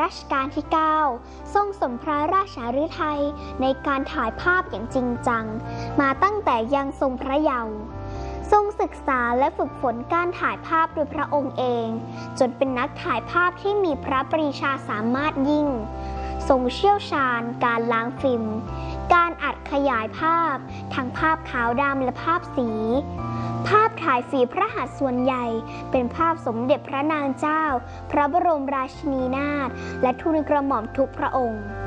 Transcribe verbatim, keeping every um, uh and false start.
รัชกาลที่ เก้า ทรงสนพระราชฤทัยในการถ่ายภาพอย่างจริงจังมาตั้งแต่ยังทรงพระเยาว์ทรงศึกษาและฝึกฝนการถ่ายภาพโดยพระองค์เองจนเป็นนักถ่ายภาพที่มีพระปรีชาสามารถยิ่งทรงเชี่ยวชาญการล้างฟิล์มการอัดขยายภาพทั้งภาพขาวดำและภาพสีภาพถ่ายฝีพระหัตถ์ส่วนใหญ่เป็นภาพสมเด็จพระนางเจ้าพระบรมราชินีนาถและทูลกระหม่อมทุกพระองค์